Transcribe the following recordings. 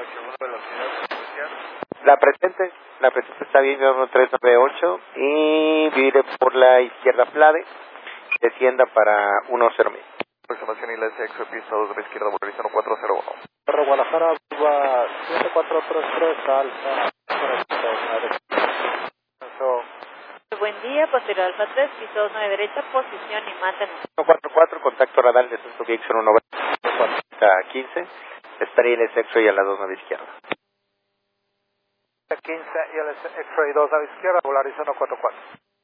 La presente está bien, 1398 y vire por la izquierda Plade, descienda para 10.000. Aproximación ILS pista 2 de la izquierda, Volaris 1401. Para Guadalajara, 7433 alfa. Buen día, posterior alfa 3, piso 29 derecha, posición y mantén. 144, contacto radar de Centro Vixen 190, 15, estaría en el sexo y a la 29 izquierda. 15 y el X-Ray 2 a la izquierda, Volaris 144.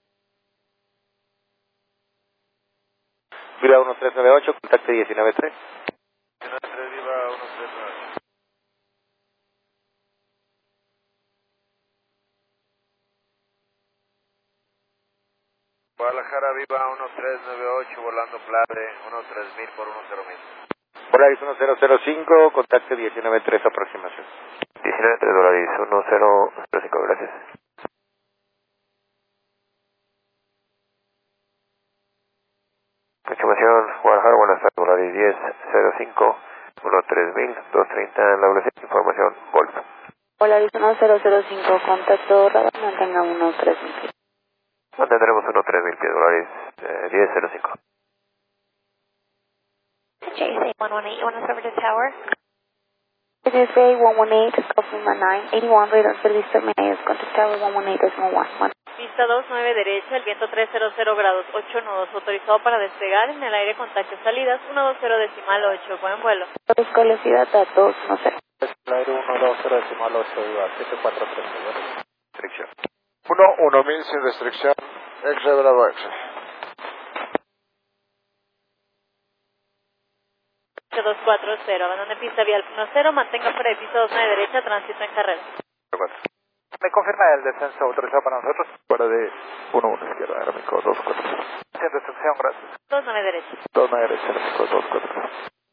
Viva 1398, contacto 193. 193, Viva 139. Guadalajara, Viva 1398, volando Plade, 13000 por 10000. Volaris 1005, contacto 193, aproximación. 19 Volaris 1005, gracias. Aproximación Guadalajara, buenas tardes, Volaris 1005, 13000, 230 en la velocidad, información, Golf. Volaris 1005, contacto radar, mantenga 13000. Mantendremos 13000 pies, Volaris 1005. JSA 118, you want us over to tower? JSA 118, Cofima 9, 81 radar service terminated, contact tower 118.1. Pista 29 derecha, el viento 300 grados 8 nudos, autorizado para despegar en el aire contacto salidas 120.8, buen vuelo. Velocidad a 210. El aire 120.8, Viva 7433. Restricción. 1000 sin restricción, X-Ray Bravo X-Ray. 240, abandone pista vial 10, mantenga fuera de piso 29 derecha, tránsito en carrera. ¿Me confirma el descenso autorizado para nosotros? Fuera de 11 izquierda, Aeromico 24. Sin restricción, gracias. 29 derecha. 29 derecha, Aeromico 24.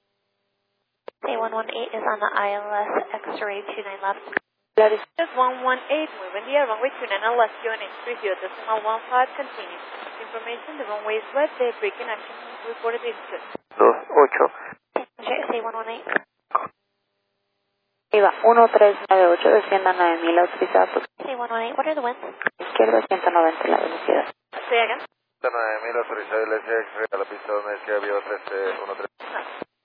A118 is on the ILS X-ray 29 left. Volaris 118, muy buen día, runway 29 left, QNH 30, decimal 15, continue. Information, the runway is wet, the braking action reported exit. 28. JSA 118. Viva 1398, descienda 9000, autorizado por JSA 118, what are the winds? izquierda 190 la velocidad. Say again. 9000 autorizado ILS X-Ray a la pista 2 de la izquierda, Viva 1313.